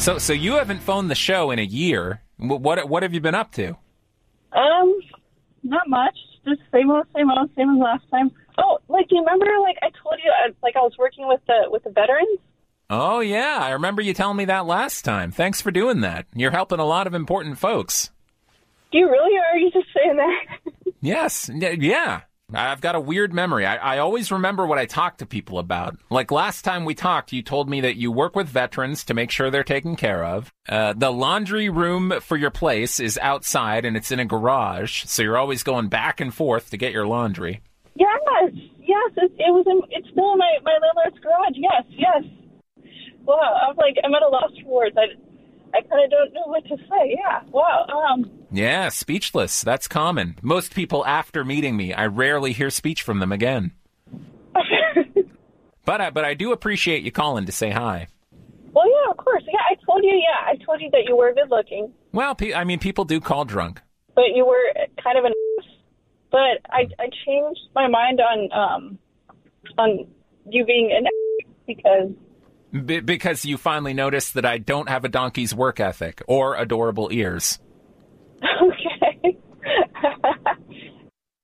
So you haven't phoned the show in a year. What have you been up to? Not much. Just same as last time. Oh, do you remember, I told you, I was working with the veterans? Oh, yeah. I remember you telling me that last time. Thanks for doing that. You're helping a lot of important folks. Do you really, or are you just saying that? Yes. Yeah. I've got a weird memory. I always remember what I talk to people about. Like last time we talked, you told me that you work with veterans to make sure they're taken care of. The laundry room for your place is outside and it's in a garage, so you're always going back and forth to get your laundry. Yes. It's still in my landlord's garage. Yes. Wow. I'm at a loss for words. I kind of don't know what to say. Yeah. Wow. Yeah, speechless. That's common. Most people after meeting me, I rarely hear speech from them again. But I do appreciate you calling to say hi. Well, yeah, of course. Yeah, I told you that you were good looking. Well, people do call drunk. But you were kind of an ass. But I changed my mind on you being an ass because... Because you finally noticed that I don't have a donkey's work ethic or adorable ears. Okay.